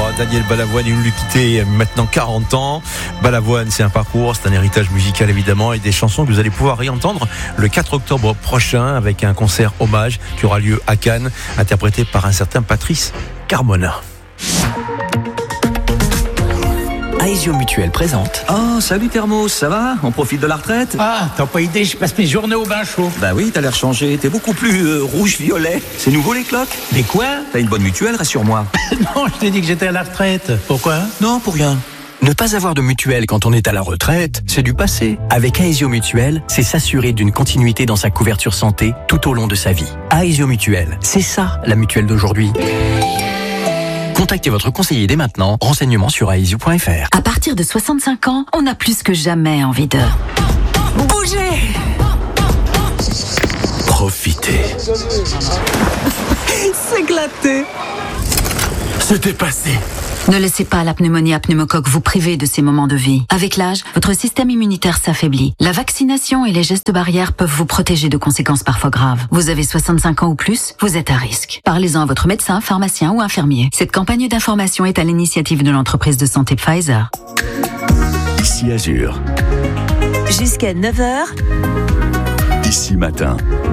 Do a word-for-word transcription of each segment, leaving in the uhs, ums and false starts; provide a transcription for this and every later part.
Daniel Balavoine, il nous l'a quitté maintenant quarante ans. Balavoine, c'est un parcours, c'est un héritage musical évidemment et des chansons que vous allez pouvoir réentendre le quatre octobre prochain avec un concert hommage qui aura lieu à Cannes, interprété par un certain Patrice Carmona. Aesio Mutuel présente. Oh, salut Thermos, ça va? On profite de la retraite? Ah, t'as pas idée, je passe mes journées au bain chaud. Bah oui, t'as l'air changé, t'es beaucoup plus euh, rouge-violet. C'est nouveau les cloques? Mais quoi? T'as une bonne mutuelle, rassure-moi. Non, je t'ai dit que j'étais à la retraite. Pourquoi? Non, pour rien. Ne pas avoir de mutuelle quand on est à la retraite, c'est du passé. Avec Aesio Mutuel, c'est s'assurer d'une continuité dans sa couverture santé tout au long de sa vie. Aesio Mutuel, c'est ça la mutuelle d'aujourd'hui. Contactez votre conseiller dès maintenant. Renseignements sur aesio point f r. À partir de soixante-cinq ans, on a plus que jamais envie de bouger. Profitez. S'éclater. C'était passé. Ne laissez pas la pneumonie à pneumocoque vous priver de ces moments de vie. Avec l'âge, votre système immunitaire s'affaiblit. La vaccination et les gestes barrières peuvent vous protéger de conséquences parfois graves. Vous avez soixante-cinq ans ou plus, vous êtes à risque. Parlez-en à votre médecin, pharmacien ou infirmier. Cette campagne d'information est à l'initiative de l'entreprise de santé Pfizer. Ici Azur. Jusqu'à neuf heures. Ici Matin.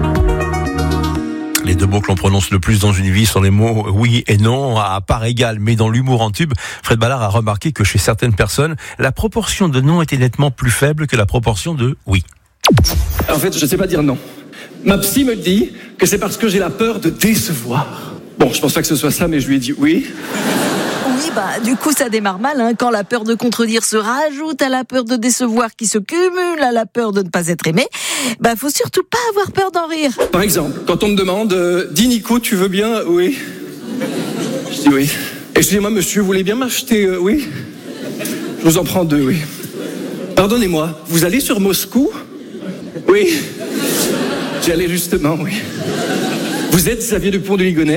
Les deux mots que l'on prononce le plus dans une vie sont les mots oui et non, à part égale. Mais dans l'humour en tube, Fred Ballard a remarqué que chez certaines personnes, la proportion de non était nettement plus faible que la proportion de oui. En fait, je ne sais pas dire non. Ma psy me dit que c'est parce que j'ai la peur de décevoir. Bon, je pense pas que ce soit ça, mais je lui ai dit oui. Oui, bah, du coup, ça démarre mal, hein, quand la peur de contredire se rajoute à la peur de décevoir qui se cumule à la peur de ne pas être aimé. Bah, faut surtout pas avoir peur d'en rire. Par exemple, quand on me demande euh, « Dis Nico, tu veux bien ?» Oui. Je dis oui. « Excusez-moi, monsieur, vous voulez bien m'acheter euh, Oui. Je vous en prends deux, oui. Pardonnez-moi, vous allez sur Moscou ? Oui. J'y allais justement, oui. Vous êtes Xavier Dupont de Ligonnès ?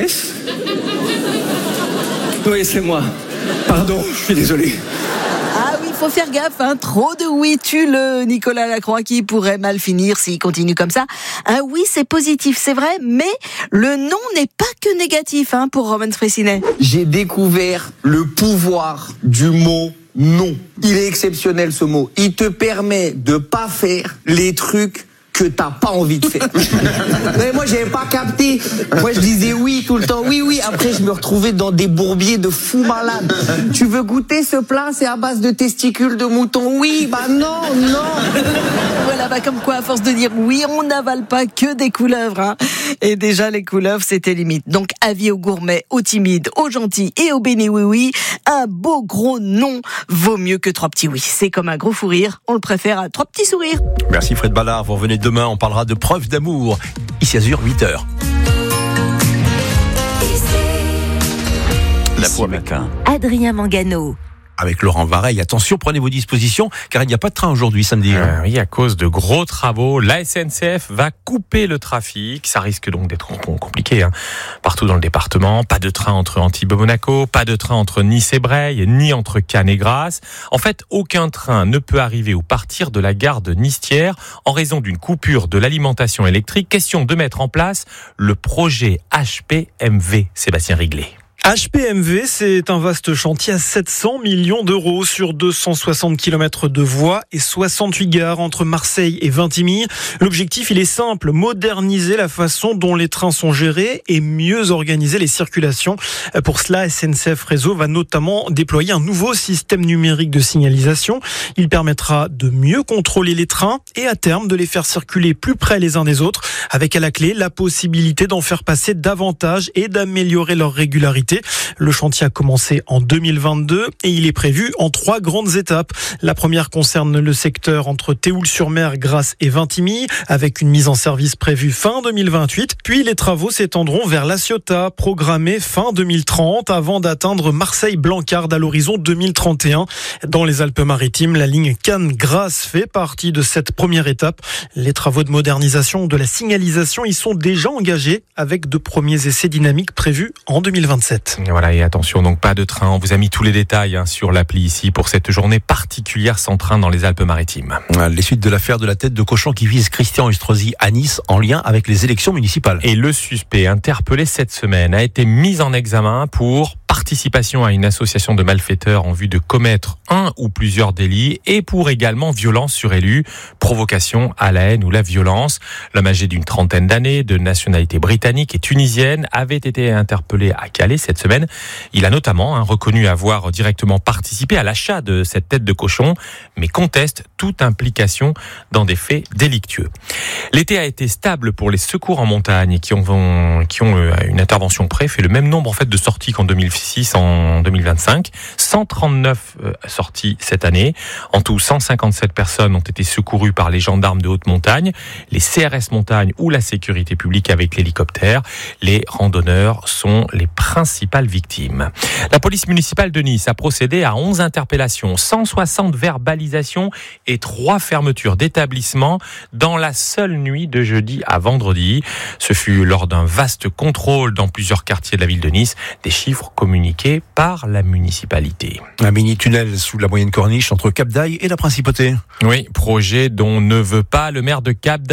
Oui, c'est moi. Pardon, je suis désolé. Ah oui, faut faire gaffe, hein. Trop de oui tue le Nicolas Lacroix qui pourrait mal finir s'il continue comme ça. Un oui, c'est positif, c'est vrai, mais le non n'est pas que négatif, hein, pour Roman Fressinet. J'ai découvert le pouvoir du mot non. Il est exceptionnel ce mot. Il te permet de pas faire les trucs que t'as pas envie de faire. Mais moi, j'avais pas capté. Moi, je disais oui tout le temps. Oui, oui. Après, je me retrouvais dans des bourbiers de fous malades. Tu veux goûter ce plat? C'est à base de testicules de mouton. Oui, bah non, non. Voilà, bah comme quoi, à force de dire oui, on n'avale pas que des couleuvres, hein. Et déjà, les couleuvres, c'était limite. Donc, avis aux gourmets, aux timides, aux gentils et aux bénis oui-oui, un beau gros non vaut mieux que trois petits oui. C'est comme un gros fou rire. On le préfère à trois petits sourires. Merci Fred Ballard, vous revenez demain, on parlera de preuves d'amour. Ici Azur, huit heures. La voix matin. Adrien Mangano. Avec Laurent Vareille. Attention, prenez vos dispositions, car il n'y a pas de train aujourd'hui, samedi. Euh, oui, à cause de gros travaux, la S N C F va couper le trafic. Ça risque donc d'être compliqué, hein. Partout dans le département, pas de train entre Antibes et Monaco, pas de train entre Nice et Breil, ni entre Cannes et Grasse. En fait, aucun train ne peut arriver ou partir de la gare de Nistière en raison d'une coupure de l'alimentation électrique. Question de mettre en place le projet H P M V. Sébastien Riglet. H P M V, c'est un vaste chantier à sept cents millions d'euros sur deux cent soixante kilomètres de voies et soixante-huit gares entre Marseille et Vintimille. L'objectif, il est simple, moderniser la façon dont les trains sont gérés et mieux organiser les circulations. Pour cela, S N C F Réseau va notamment déployer un nouveau système numérique de signalisation. Il permettra de mieux contrôler les trains et à terme de les faire circuler plus près les uns des autres, avec à la clé la possibilité d'en faire passer davantage et d'améliorer leur régularité. Le chantier a commencé en deux mille vingt-deux et il est prévu en trois grandes étapes. La première concerne le secteur entre Théoul-sur-Mer, Grasse et Vintimille, avec une mise en service prévue fin deux mille vingt-huit. Puis les travaux s'étendront vers La Ciotat, programmés fin deux mille trente, avant d'atteindre Marseille-Blancarde à l'horizon deux mille trente et un. Dans les Alpes-Maritimes, la ligne Cannes-Grasse fait partie de cette première étape. Les travaux de modernisation de la signalisation y sont déjà engagés, avec de premiers essais dynamiques prévus en deux mille vingt-sept. Voilà, et attention, donc pas de train. On vous a mis tous les détails hein, sur l'appli ici pour cette journée particulière sans train dans les Alpes-Maritimes. Les suites de l'affaire de la tête de cochon qui vise Christian Estrosi à Nice en lien avec les élections municipales. Et le suspect interpellé cette semaine a été mis en examen pour participation participation à une association de malfaiteurs en vue de commettre un ou plusieurs délits et pour également violence sur élu, provocation à la haine ou la violence. L'homme âgé d'une trentaine d'années, de nationalité britannique et tunisienne, avait été interpellé à Calais cette semaine. Il a notamment hein, reconnu avoir directement participé à l'achat de cette tête de cochon, mais conteste toute implication dans des faits délictueux. L'été a été stable pour les secours en montagne qui ont, qui ont euh, une intervention près fait le même nombre en fait de sorties qu'en deux mille six en deux mille vingt-cinq. cent trente-neuf euh, sorties cette année. En tout, cent cinquante-sept personnes ont été secourues par les gendarmes de haute montagne, les C R S montagne ou la sécurité publique avec l'hélicoptère. Les randonneurs sont les principales victimes. La police municipale de Nice a procédé à onze interpellations, cent soixante verbalisations et trois fermetures d'établissements dans la seule nuit de jeudi à vendredi. Ce fut lors d'un vaste contrôle dans plusieurs quartiers de la ville de Nice, des chiffres communiqués par la municipalité. Un mini-tunnel sous la moyenne corniche entre Cap d'Aille et la Principauté. Oui, projet dont ne veut pas le maire de Cap d'Aille.